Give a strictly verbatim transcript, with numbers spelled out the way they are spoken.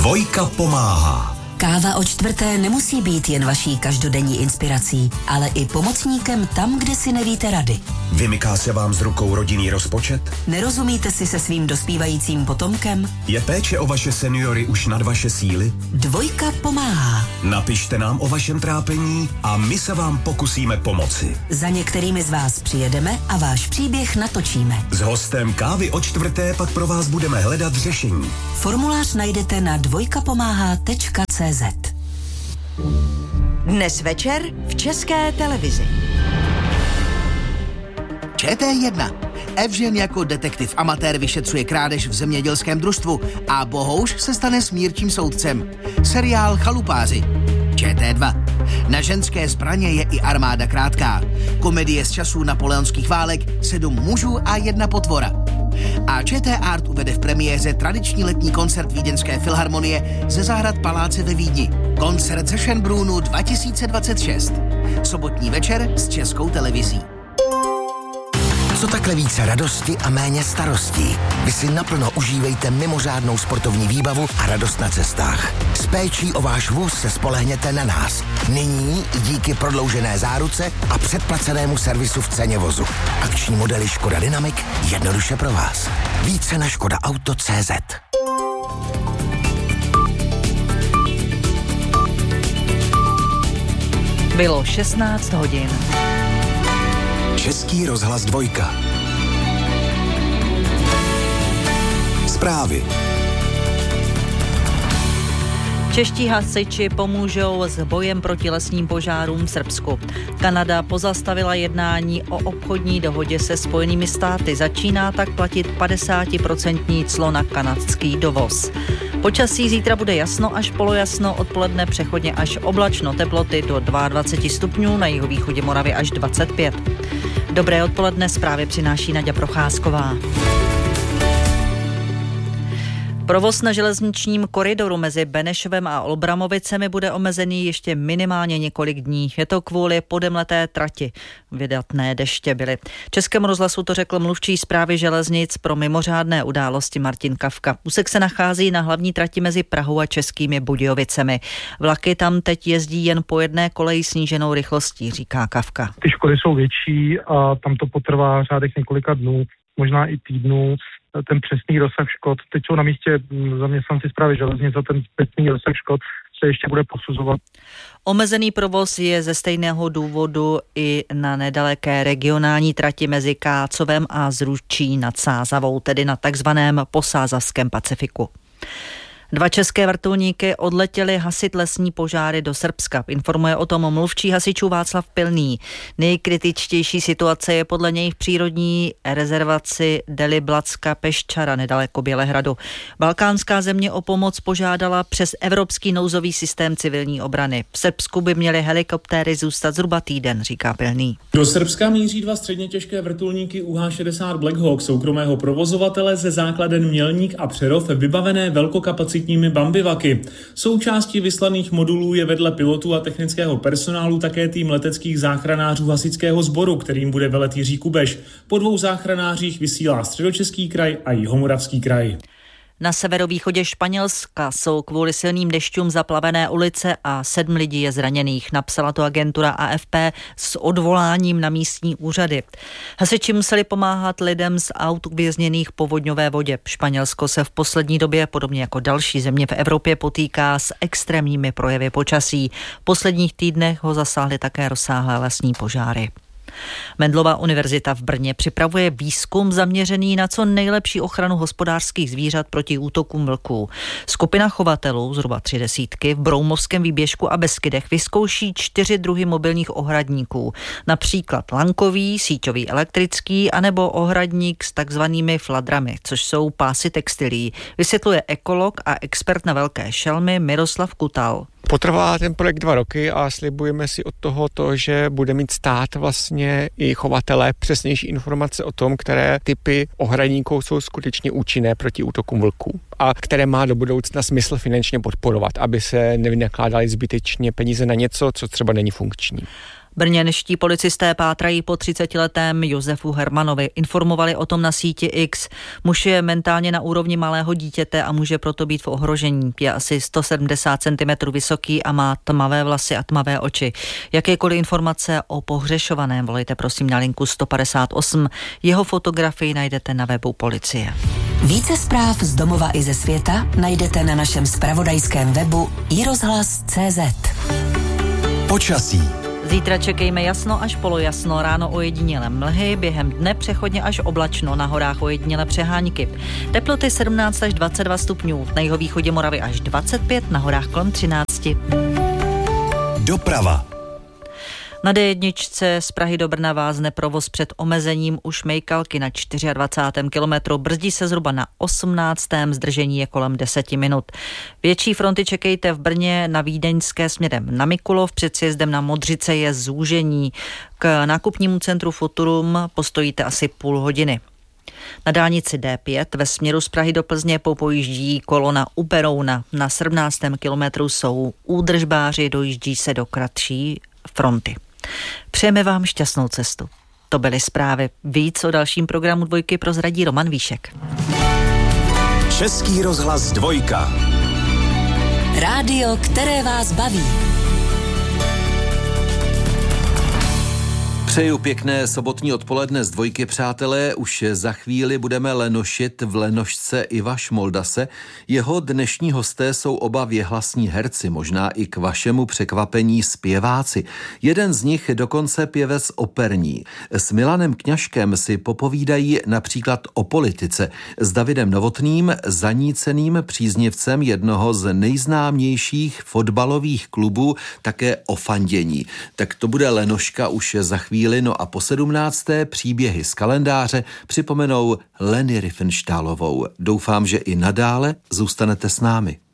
Dvojka pomáhá. Káva o čtvrté nemusí být jen vaší každodenní inspirací, ale i pomocníkem tam, kde si nevíte rady. Vymyká se vám z rukou rodinný rozpočet? Nerozumíte si se svým dospívajícím potomkem? Je péče o vaše seniory už nad vaše síly? Dvojka pomáhá. Napište nám o vašem trápení a my se vám pokusíme pomoci. Za některými z vás přijedeme a váš příběh natočíme. S hostem Kávy o čtvrté pak pro vás budeme hledat řešení. Formulář najdete na dvojkapomáhá tečka cé zet. Dnes večer v České televizi. Č T jedna. Evžen jako detektiv amatér vyšetřuje krádež v zemědělském družstvu a Bohouš se stane smírčím soudcem. Seriál Chalupáři. Č T dva. Na ženské zbraně je i armáda krátká. Komedie z časů napoleonských válek, sedm mužů a jedna potvora. A ČT Art uvede v premiéře tradiční letní koncert Vídeňské filharmonie ze zahrad Paláce ve Vídni. Koncert ze Schönbrunnu dva tisíce dvacet šest. Sobotní večer s Českou televizí. Co takhle více radosti a méně starostí? Vy si naplno užívejte mimořádnou sportovní výbavu a radost na cestách. S péčí o váš vůz se spolehněte na nás. Nyní díky prodloužené záruce a předplacenému servisu v ceně vozu. Akční modely Škoda Dynamic jednoduše pro vás. Více na škoda auto tečka cé zet. Bylo šestnáct hodin. Český rozhlas dvojka. Zprávy. Čeští hasiči pomůžou s bojem proti lesním požárům v Srbsku. Kanada pozastavila jednání o obchodní dohodě se Spojenými státy. Začíná tak platit padesátiprocentní clo na kanadský dovoz. Počasí zítra bude jasno až polojasno, odpoledne přechodně až oblačno, teploty do dvacet dva stupňů, na jihovýchodě Moravy až dvacet pět. Dobré odpoledne, zprávy přináší Naďa Procházková. Provoz na železničním koridoru mezi Benešovem a Olbramovicemi bude omezený ještě minimálně několik dní. Je to kvůli podemleté trati. Vydatné deště byly. Českému rozhlasu to řekl mluvčí správy železnic pro mimořádné události Martin Kafka. Úsek se nachází na hlavní trati mezi Prahou a Českými Budějovicemi. Vlaky tam teď jezdí jen po jedné koleji sníženou rychlostí, říká Kafka. Ty škody jsou větší a tam to potrvá řádech několika dnů, možná i týdnů. Ten přesný rozsah škod. Teď jsou na místě zaměstnanci správy železnic a ten přesný rozsah škod se ještě bude posuzovat. Omezený provoz je ze stejného důvodu i na nedaleké regionální trati mezi Kácovem a Zručí nad Sázavou, tedy na takzvaném posázavském Pacifiku. Dva české vrtulníky odletěly hasit lesní požáry do Srbska. Informuje o tom mluvčí hasičů Václav Pilný. Nejkritičtější situace je podle něj v přírodní rezervaci Deliblatska Peščara nedaleko Bělehradu. Balkánská země o pomoc požádala přes Evropský nouzový systém civilní obrany. V Srbsku by měly helikoptéry zůstat zhruba týden, říká Pilný. Do Srbska míří dva středně těžké vrtulníky U H šedesát Black Hawk soukromého provozovatele ze základen Mělník a Přerov vybavené velkokapacitními bambivaky. Součástí vyslaných modulů je vedle pilotů a technického personálu také tým leteckých záchranářů hasičského sboru, kterým bude velet Jiří Kubeš. Po dvou záchranářích vysílá Středočeský kraj a Jihomoravský kraj. Na severovýchodě Španělska jsou kvůli silným dešťům zaplavené ulice a sedm lidí je zraněných. Napsala to agentura A F P s odvoláním na místní úřady. Hasiči museli pomáhat lidem z aut uvězněných po vodňové vodě. Španělsko se v poslední době, podobně jako další země v Evropě, potýká s extrémními projevy počasí. V posledních týdnech ho zasáhly také rozsáhlé lesní požáry. Mendelova univerzita v Brně připravuje výzkum zaměřený na co nejlepší ochranu hospodářských zvířat proti útokům vlků. Skupina chovatelů, zhruba tři desítky, v Broumovském výběžku a Beskydech vyzkouší čtyři druhy mobilních ohradníků. Například lankový, síťový elektrický anebo ohradník s takzvanými fladrami, což jsou pásy textilí, vysvětluje ekolog a expert na velké šelmy Miroslav Kutal. Potrvá ten projekt dva roky a slibujeme si od toho to, že bude mít stát vlastně i chovatelé přesnější informace o tom, které typy ohradníků jsou skutečně účinné proti útokům vlků a které má do budoucna smysl finančně podporovat, aby se nevynakládaly zbytečně peníze na něco, co třeba není funkční. Brněnští policisté pátrají po třicetiletém Josefu Hermanovi. Informovali o tom na síti X. Muž je mentálně na úrovni malého dítěte a může proto být v ohrožení. Je asi sto sedmdesát centimetrů vysoký a má tmavé vlasy a tmavé oči. Jakékoliv informace o pohřešovaném volejte prosím na linku sto padesát osm. Jeho fotografii najdete na webu policie. Více zpráv z domova i ze světa najdete na našem zpravodajském webu i rozhlas tečka cé zet. Počasí. Zítra čekejme jasno až polojasno, ráno ojedinělé mlhy, během dne přechodně až oblačno, na horách ojedinělé přehánky. Teploty sedmnáct až dvacet dva stupňů, na jihovýchodě Moravy až dvacet pět, na horách kolem třináct. Doprava. Na dé jedna z Prahy do Brna vázne provoz před omezením u Šmejkalky na dvacátém čtvrtém kilometru. Brzdí se zhruba na osmnáctém zdržení je kolem deset minut. Větší fronty čekejte v Brně na Vídeňské směrem na Mikulov, před sjezdem na Modřice je zúžení. K nákupnímu centru Futurum postojíte asi půl hodiny. Na dálnici dé pět ve směru z Prahy do Plzně popojíždí kolona u Berouna. Na sedmnáctém kilometru jsou údržbáři, dojíždí se do kratší fronty. Přejeme vám šťastnou cestu. To byly zprávy. Víc o dalším programu Dvojky prozradí Roman Víšek. Český rozhlas Dvojka. Rádio, které vás baví. Přeju pěkné sobotní odpoledne z Dvojky, přátelé. Už za chvíli budeme lenošit v Lenošce Iva Šmoldase. Jeho dnešní hosté jsou oba věhlasní herci, možná i k vašemu překvapení zpěváci. Jeden z nich dokonce pěvec operní. S Milanem Kňažkem si popovídají například o politice. S Davidem Novotným, zaníceným příznivcem jednoho z nejznámějších fotbalových klubů, také o fandění. Tak to bude Lenoška už za chvíli. No a po sedmnácté příběhy z kalendáře připomenou Leni Riefenstahlovou. Doufám, že i nadále zůstanete s námi.